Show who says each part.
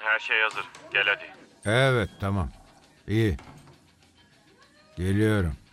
Speaker 1: Her şey hazır. Gel hadi.
Speaker 2: Evet, tamam. İyi. Geliyorum.